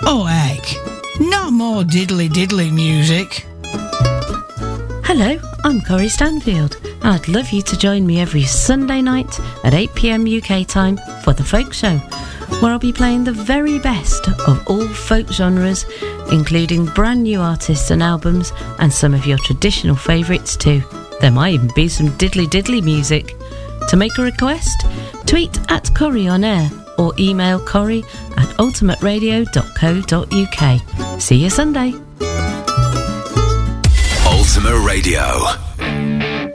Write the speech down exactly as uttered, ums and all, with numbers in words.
Oh heck, not more diddly diddly music. Hello, I'm Corrie Stanfield, and I'd love you to join me every Sunday night at eight p m U K time for The Folk Show, where I'll be playing the very best of all folk genres, including brand new artists and albums, and some of your traditional favourites too. There might even be some diddly diddly music. To make a request, tweet at Corrie on air or email Corrie at ultimate radio dot co dot U K. See you Sunday. Ultimate Radio.